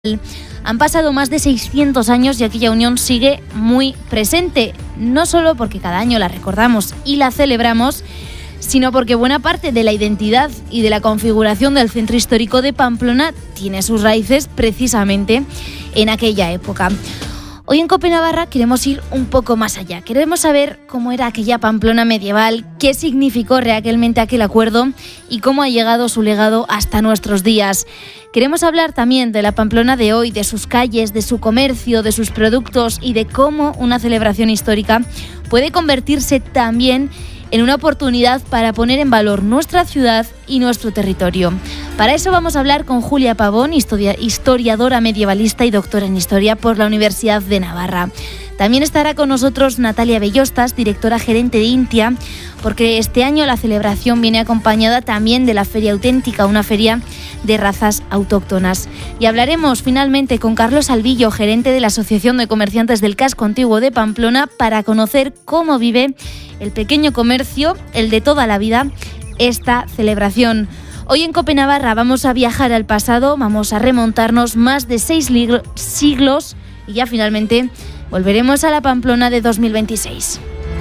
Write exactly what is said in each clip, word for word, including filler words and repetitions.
Han pasado más de seiscientos años y aquella unión sigue muy presente, no solo porque cada año la recordamos y la celebramos, sino porque buena parte de la identidad y de la configuración del centro histórico de Pamplona tiene sus raíces precisamente en aquella época. Hoy en COPE Navarra queremos ir un poco más allá. Queremos saber cómo era aquella Pamplona medieval, qué significó realmente aquel acuerdo y cómo ha llegado su legado hasta nuestros días. Queremos hablar también de la Pamplona de hoy, de sus calles, de su comercio, de sus productos y de cómo una celebración histórica puede convertirse también en una oportunidad para poner en valor nuestra ciudad y nuestro territorio. Para eso vamos a hablar con Julia Pavón, historiadora medievalista y doctora en Historia por la Universidad de Navarra. También estará con nosotros Natalia Bellostas, directora gerente de INTIA, porque este año la celebración viene acompañada también de la Feria Auténtica, una feria de razas autóctonas. Y hablaremos finalmente con Carlos Albillo, gerente de la Asociación de Comerciantes del Casco Antiguo de Pamplona, para conocer cómo vive el pequeño comercio, el de toda la vida, esta celebración. Hoy en COPE Navarra vamos a viajar al pasado, vamos a remontarnos más de seis liglo- siglos y ya finalmente volveremos a la Pamplona de dos mil veintiséis.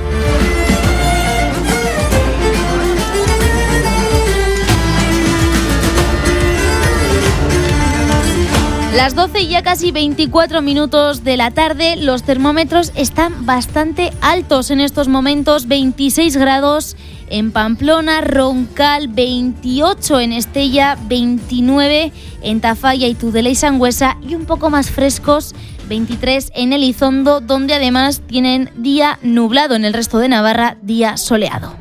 Las doce y ya casi veinticuatro minutos de la tarde, los termómetros están bastante altos en estos momentos, veintiséis grados en Pamplona, Roncal, veintiocho en Estella, veintinueve en Tafalla y Tudela y Sangüesa y un poco más frescos, veintitrés en Elizondo, donde además tienen día nublado, en el resto de Navarra día soleado.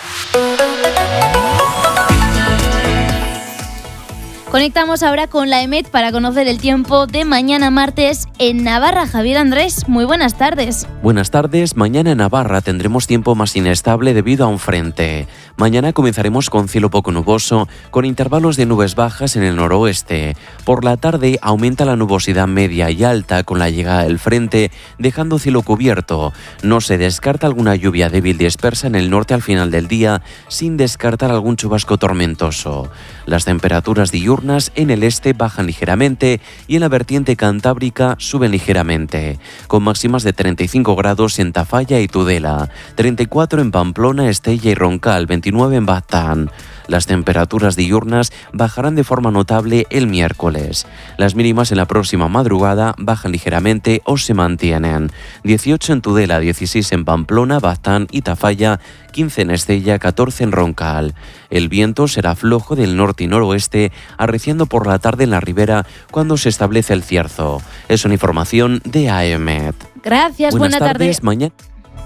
Conectamos ahora con la EMET para conocer el tiempo de mañana martes en Navarra. Javier Andrés, muy buenas tardes. Buenas tardes. Mañana en Navarra tendremos tiempo más inestable debido a un frente. Mañana comenzaremos con cielo poco nuboso, con intervalos de nubes bajas en el noroeste. Por la tarde aumenta la nubosidad media y alta con la llegada del frente, dejando cielo cubierto. No se descarta alguna lluvia débil dispersa en el norte al final del día, sin descartar algún chubasco tormentoso. Las temperaturas diurnas en el este bajan ligeramente y en la vertiente cantábrica suben ligeramente, con máximas de treinta y cinco grados en Tafalla y Tudela, treinta y cuatro en Pamplona, Estella y Roncal, veintinueve en Baztán. Las temperaturas diurnas bajarán de forma notable el miércoles. Las mínimas en la próxima madrugada bajan ligeramente o se mantienen. dieciocho en Tudela, dieciséis en Pamplona, Baztán y Tafalla, quince en Estella, catorce en Roncal. El viento será flojo del norte y noroeste, arreciando por la tarde en la ribera cuando se establece el cierzo. Es una información de AEMET. Gracias, buenas buena tardes, tarde. Mañana.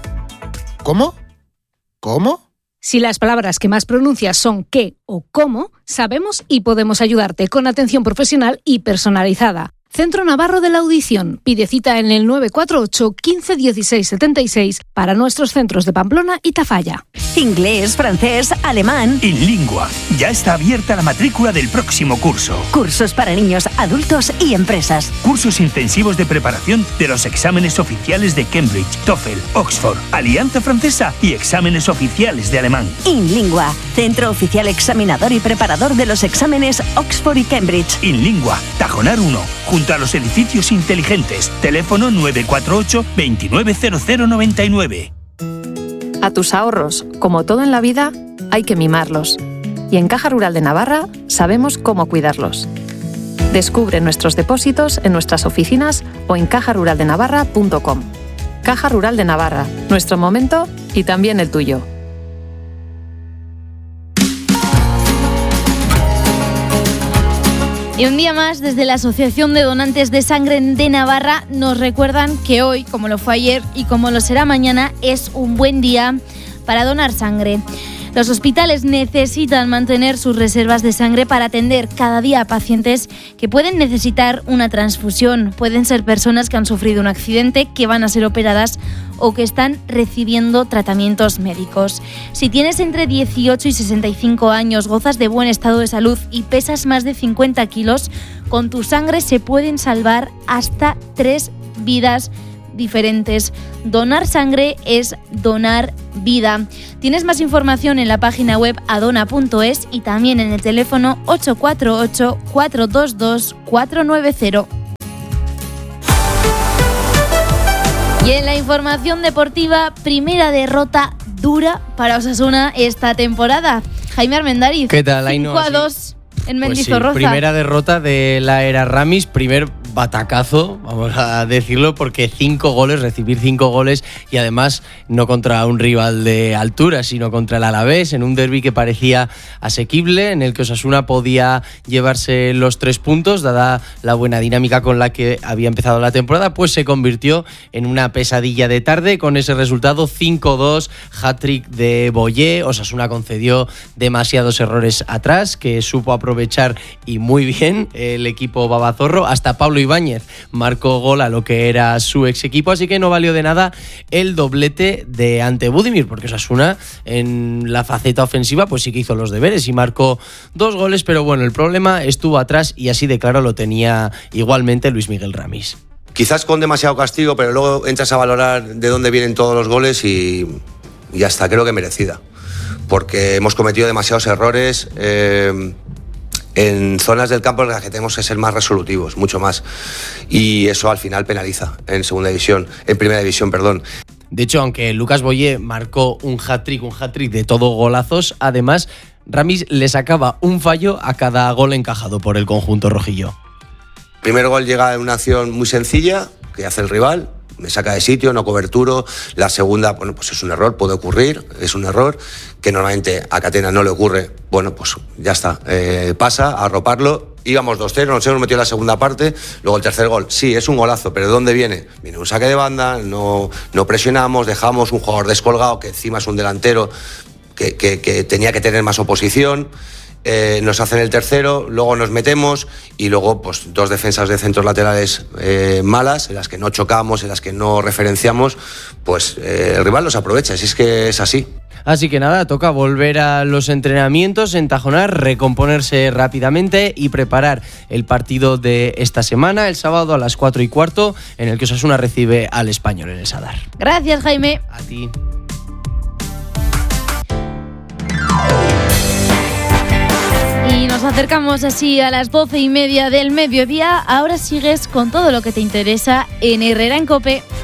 ¿Cómo? ¿Cómo? Si las palabras que más pronuncias son qué o cómo, sabemos y podemos ayudarte con atención profesional y personalizada. Centro Navarro de la Audición. Pide cita en el nueve cuatro ocho, quince, dieciséis, setenta y seis para nuestros centros de Pamplona y Tafalla. Inglés, francés, alemán. InLingua. Ya está abierta la matrícula del próximo curso. Cursos para niños, adultos y empresas. Cursos intensivos de preparación de los exámenes oficiales de Cambridge, TOEFL, Oxford, Alianza Francesa y exámenes oficiales de alemán. InLingua. Centro oficial examinador y preparador de los exámenes Oxford y Cambridge. InLingua. Tajonar uno. Junto a los edificios inteligentes. Teléfono nueve cuatro ocho, veintinueve cero cero noventa y nueve. A tus ahorros, como todo en la vida, hay que mimarlos. Y en Caja Rural de Navarra sabemos cómo cuidarlos. Descubre nuestros depósitos en nuestras oficinas o en caja rural de navarra punto com. Caja Rural de Navarra, nuestro momento y también el tuyo. Y un día más, desde la Asociación de Donantes de Sangre de Navarra, nos recuerdan que hoy, como lo fue ayer y como lo será mañana, es un buen día para donar sangre. Los hospitales necesitan mantener sus reservas de sangre para atender cada día a pacientes que pueden necesitar una transfusión. Pueden ser personas que han sufrido un accidente, que van a ser operadas o que están recibiendo tratamientos médicos. Si tienes entre dieciocho y sesenta y cinco años, gozas de buen estado de salud y pesas más de cincuenta kilos, con tu sangre se pueden salvar hasta tres vidas diferentes. Donar sangre es donar vida. Tienes más información en la página web adona punto es y también en el teléfono ocho cuatro ocho, cuatro dos dos, cuatro nueve cero. Y en la información deportiva, primera derrota dura para Osasuna esta temporada. Jaime Armendariz. ¿Qué tal, Ainhoa? cinco a dos en Pues Mendizorroza. sí, primera derrota de la era Ramis, primer batacazo, vamos a decirlo, porque cinco goles, recibir cinco goles y además no contra un rival de altura, sino contra el Alavés, en un derbi que parecía asequible, en el que Osasuna podía llevarse los tres puntos, dada la buena dinámica con la que había empezado la temporada, pues se convirtió en una pesadilla de tarde con ese resultado cinco dos, hat-trick de Boyé. Osasuna concedió demasiados errores atrás, que supo aprovechar y muy bien el equipo babazorro, hasta Pablo Ibáñez marcó gol a lo que era su ex equipo, así que no valió de nada el doblete de ante Budimir, porque Osasuna en la faceta ofensiva pues sí que hizo los deberes y marcó dos goles, pero bueno, el problema estuvo atrás y así de claro lo tenía igualmente Luis Miguel Ramis. Quizás con demasiado castigo, pero luego entras a valorar de dónde vienen todos los goles y, y hasta creo que merecida, porque hemos cometido demasiados errores eh, en zonas del campo en las que tenemos que ser más resolutivos, mucho más, y eso al final penaliza en segunda división, en primera división, perdón. De hecho, aunque Lucas Boyé marcó un hat-trick, un hat-trick de todo golazos, además Ramis le sacaba un fallo a cada gol encajado por el conjunto rojillo. El primer gol llega en una acción muy sencilla que hace el rival, me saca de sitio, no coberturo. La segunda, bueno, pues es un error, puede ocurrir, es un error que normalmente a Catena no le ocurre. Bueno, pues ya está, eh, pasa, a arroparlo. Íbamos dos cero, nos hemos metido en la segunda parte. Luego el tercer gol, sí, es un golazo, pero ¿de dónde viene? Viene un saque de banda, no, no presionamos, dejamos un jugador descolgado, que encima es un delantero que, que, que tenía que tener más oposición. Eh, nos hacen el tercero, luego nos metemos y luego pues dos defensas de centros laterales eh, malas, en las que no chocamos, en las que no referenciamos, pues eh, el rival los aprovecha, si es que es así. Así que nada, toca volver a los entrenamientos, entajonar, recomponerse rápidamente y preparar el partido de esta semana, el sábado a las cuatro y cuarto, en el que Osasuna recibe al Español en el Sadar. Gracias, Jaime. A ti. Y nos acercamos así a las doce y media del mediodía. Ahora sigues con todo lo que te interesa en Herrera en COPE.